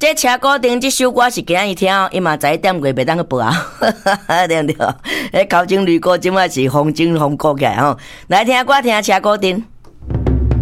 这车固定这首歌是今日听哦，伊嘛知点过袂当去播啊，对不对？迄高精绿歌即摆是风景风过起来吼，来听歌听车固定。